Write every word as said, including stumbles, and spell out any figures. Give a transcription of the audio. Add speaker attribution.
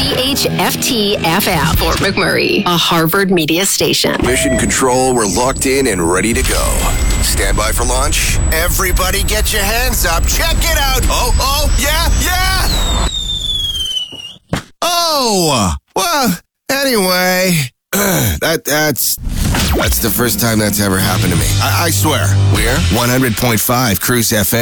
Speaker 1: C H F T F M, Fort McMurray, a Harvard media station.
Speaker 2: Mission Control, we're locked in and ready to go. Stand by for launch. Everybody get your hands up. Check it out. Oh, oh, yeah, yeah. Oh, well, anyway, that that's that's the first time that's ever happened to me. I, I swear. We're one hundred point five Cruise F M.